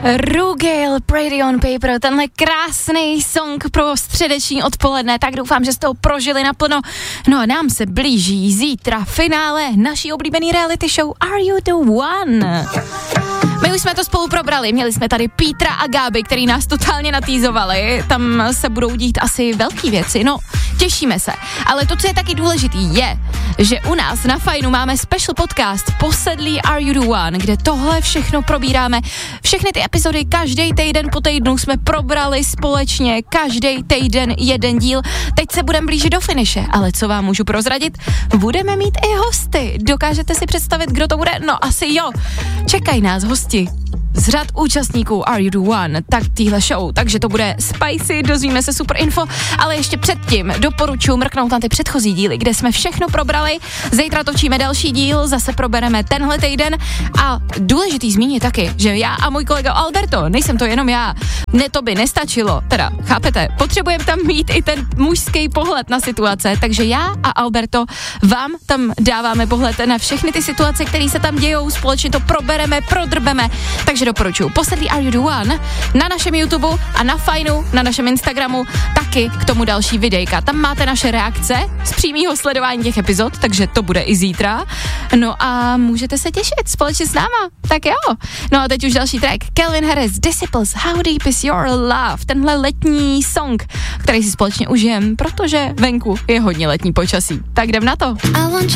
Rugale, Pretty on Paper, tenhle krásný song pro středeční odpoledne, tak doufám, že jste ho prožili naplno. No a nám se blíží zítra finále naší oblíbený reality show Are You The One? My už jsme to spolu probrali, měli jsme tady Petra a Gáby, který nás totálně natýzovali, tam se budou dít asi velký věci, no těšíme se. Ale to, co je taky důležitý, je, že u nás na Fajnu máme special podcast Posedlí Are You The One, kde tohle všechno probíráme. Všechny ty epizody každý týden po týdnu jsme probrali společně, každý týden jeden díl. Teď se budeme blížit do finiše, ale co vám můžu prozradit? Budeme mít i hosty. Dokážete si představit, kdo to bude? No asi jo. Čekají nás hosti z řad účastníků Are You The One, tak týhle show, takže to bude spicy, dozvíme se super info, ale ještě předtím doporučuji mrknout na ty předchozí díly, kde jsme všechno probrali, zítra točíme další díl, zase probereme tenhle týden a důležitý zmínit taky, že já a můj kolega Alberto, nejsem to jenom já, to by nestačilo, teda, chápete, potřebujeme tam mít i ten mužský pohled na situace, takže já a Alberto vám tam dáváme pohled na všechny ty situace, které se tam dějou, společně to probereme, prodrbeme, takže doporučuji Posedlí Are You The One na našem YouTube a na Fajnu, na našem Instagramu, taky k tomu další videjka. Tam máte naše reakce z přímého sledování těch epizod, takže to bude i zítra. No a můžete se těšit společně s náma, tak jo. No a teď už další track, Calvin Harris, Disciples, How Deep Is Your Love, tenhle letní song, který si společně užijem, protože venku je hodně letní počasí. Tak jdem na to.